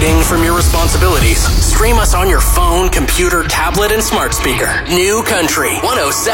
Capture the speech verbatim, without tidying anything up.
hiding from your responsibilities? Stream us on your phone, computer, tablet, and smart speaker. New Country one oh seven.